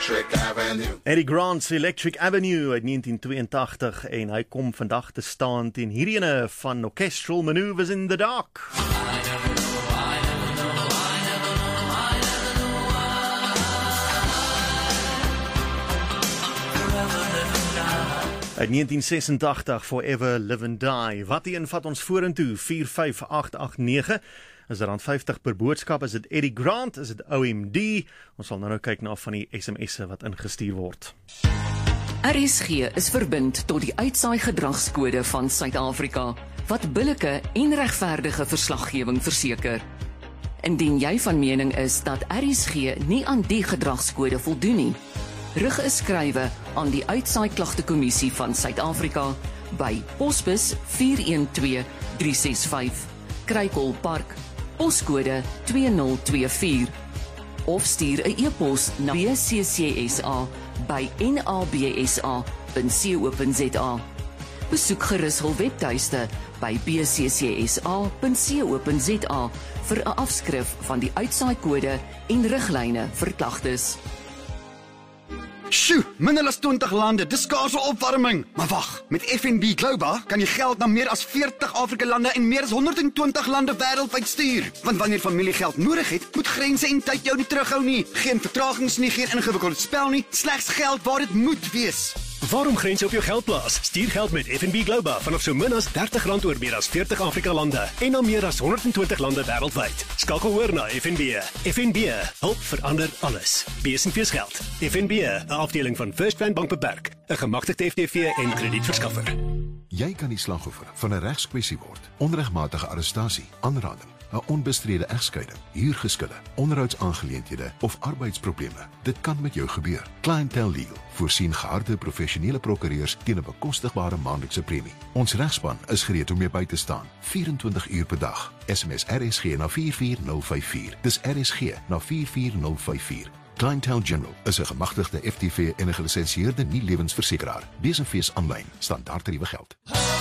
Electric Avenue. Eddie Grant's Electric Avenue uit 1982 en hy kom vandag te staan teen hierdie ene van Orchestral Maneuvers in the Dark. Uit 1986, Forever Live and Die. Wat die vat ons vorentoe, 45889. Is er R50 per boodskap, is dit Eddie Grant, is dit OMD? Ons sal nou kyk na van die SMS'e wat ingestuur word. RSG is verbind tot die uitsaai gedragskode van Suid-Afrika, wat billike en regverdige verslaggewing verseker. Indien jy van mening is dat RSG nie aan die gedragskode voldoen nie, rig 'n skrywe aan die Uitsaai Klagtekommissie van Suid-Afrika by Posbus 412365, Kruikol Park, poskode 2024, of stuur 'n e-pos na bccsa@nabsa.co.za. Besoek gerus hul webtuiste by bccsa.co.za vir 'n afskrif van die uitsaaikode en riglyne vir klagtes. Sjoe, minder as 20 lande, dis skaarse opwarming. Maar wag, met FNB Global kan jy geld na meer as 40 Afrika lande en meer as 120 lande wêreldwyd stuur. Want wanneer familie geld nodig het, moet grense en tyd jou nie terughou nie. Geen vertragings nie, geen ingewikkelde spel nie, slegs geld waar dit moet wees. Waarom grense op jou geld plaas? Stuur geld met FNB Global vanaf so min as R30 oor meer as 40 Afrika lande en na meer as 120 lande wêreldwyd. Skakel oor na FNB. FNB, hulp verander alles. Besenfees geld. FNB, 'n afdeling van First Rand Bank Beperk, 'n gemagtigde FTV en kredietverskaffer. Jy kan die slagoffer van 'n regskwessie word. Onregmatige arrestasie, aanranding, 'n onbestrede egskeiding, huurgeskille, onderhoudsaangeleenthede of arbeidsprobleme. Dit kan met jou gebeur. Clientele Legal voorsien geharde professionele prokureurs teen 'n bekostigbare maandelikse premie. Ons regspan is gereed om jou by te staan, 24 uur per dag. SMS RSG na 44054. Dis RSG na 44054. Clientele General is 'n gemagtigde FTV en 'n gelisensieerde nie-lewensversekeraar. Besenfees aanlyn, standaardtariewe geld.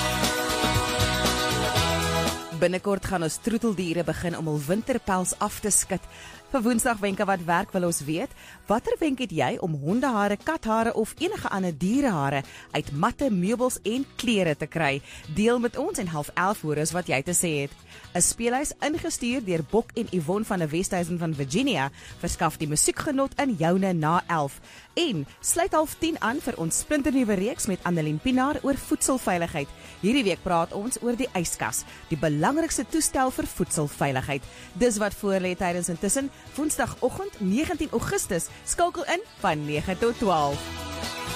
Binnekort gaan ons troeteldiere begin om hul winterpels af te skud. Vir Woensdag wenke wat werk wil ons weet, watter wenk het jy om hondehare, kathare of enige ander dierehare uit matte, meubels en klere te kry? Deel met ons en 10:30 hoor is wat jy te sê het. 'n Speelhuis ingestuur deur Bok en Yvonne van die Westhuizen van Virginia verskaf die musiekgenot in joune na 11. En sluit 9:30 aan vir ons splinternuwe reeks met Annelien Pinaar oor voedselveiligheid. Hierdie week praat ons oor die yskas, die belangrikste toestel vir voedselveiligheid. Dis wat voorlê tydens intussen Woensdagoggend 19 Augustus, skakel in van 9 tot 12.